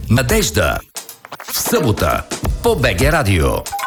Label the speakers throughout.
Speaker 1: Надежда. В събота по БГ Радио.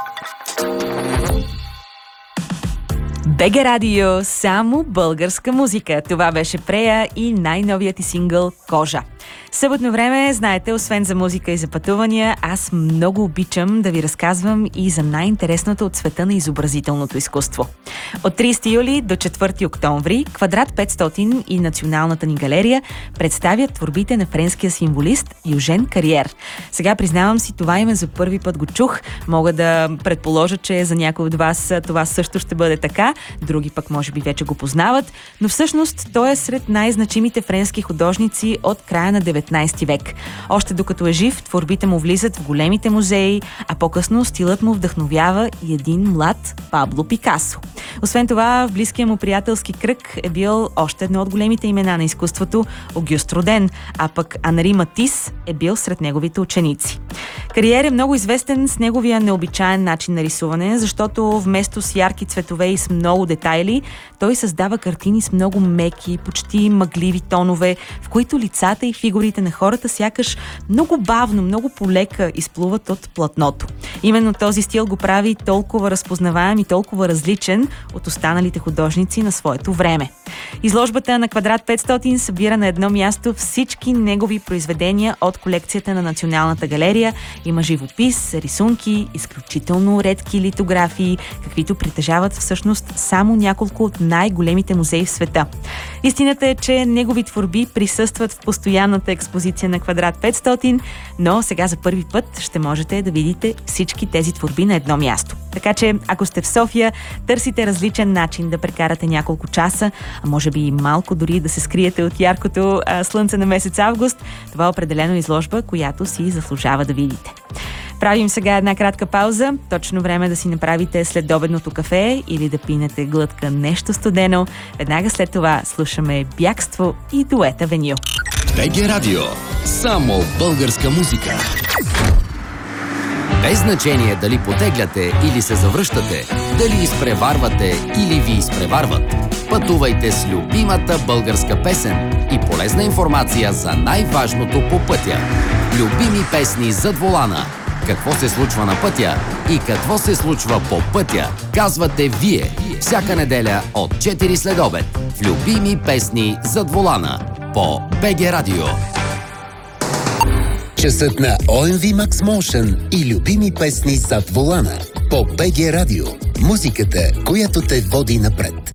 Speaker 2: БГ Радио, само българска музика. Това беше Прея и най-новият ти сингъл «Кожа». Съботно време, знаете, освен за музика и за пътувания, аз много обичам да ви разказвам и за най-интересното от света на изобразителното изкуство. От 30 юли до 4 октомври Квадрат 500 и Националната ни галерия представят творбите на френския символист Южен Кариер. Сега признавам си, това име за първи път го чух. Мога да предположа, че за някой от вас това също ще бъде така, други пък може би вече го познават, но всъщност той е сред най-значимите френски художници от края на 19 век. Още докато е жив, творбите му влизат в големите музеи, а по-късно стилът му вдъхновява и един млад Пабло Пикасо. Освен това, в близкия му приятелски кръг е бил още едно от големите имена на изкуството – Огюст Роден, а пък Анри Матис е бил сред неговите ученици. Кариер е много известен с неговия необичаен начин на рисуване, защото вместо с ярки цветове и с много детайли, той създава картини с много меки, почти мъгливи тонове, в които лицата и фигурите на хората сякаш много бавно, много полека изплуват от платното. Именно този стил го прави толкова разпознаваем и толкова различен от останалите художници на своето време. Изложбата на Квадрат 500 събира на едно място всички негови произведения от колекцията на Националната галерия. Има живопис, рисунки, изключително редки литографии, каквито притежават всъщност само няколко от най-големите музеи в света. Истината е, че негови творби присъстват в постоянната експозиция на Квадрат 500, но сега за първи път ще можете да видите всички тези творби на едно място. Така че, ако сте в София, търсите различен начин да прекарате няколко часа, а може би и малко дори да се скриете от яркото слънце на месец август, това е определено изложба, която си заслужава да видите. Правим сега една кратка пауза, точно време да си направите следобедното кафе или да пинете глътка нещо студено. Веднага след това слушаме Бягство и дуета Веню.
Speaker 1: БГ Радио. Само българска музика. Без значение дали потегляте или се завръщате, дали изпреварвате или ви изпреварват. Пътувайте с любимата българска песен и полезна информация за най-важното по пътя. Любими песни зад волана. Какво се случва на пътя и какво се случва по пътя, казвате вие. Всяка неделя от 4 следобед в любими песни зад волана по БГ Радио.
Speaker 3: Часът на OMV Max Motion и любими песни зад волана по БГ Радио. Музиката, която те води напред.